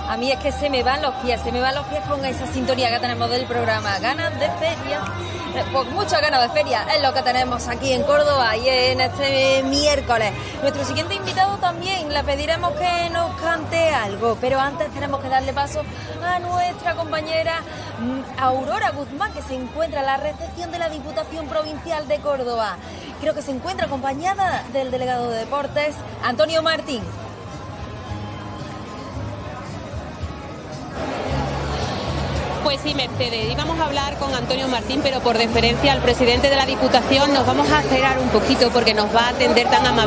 A mí es que se me van los pies con esa sintonía que tenemos del programa. Ganas de feria, pues muchas ganas de feria es lo que tenemos aquí en Córdoba y en este miércoles. Nuestro siguiente invitado también le pediremos que nos cante algo, pero antes tenemos que darle paso a nuestra compañera Aurora Guzmán, que se encuentra en la recepción de la Diputación Provincial de Córdoba. Creo que se encuentra acompañada del delegado de Deportes, Antonio Martín. Pues sí, Mercedes, íbamos a hablar con Antonio Martín, pero por deferencia al presidente de la Diputación nos vamos a acelerar un poquito porque nos va a atender tan amablemente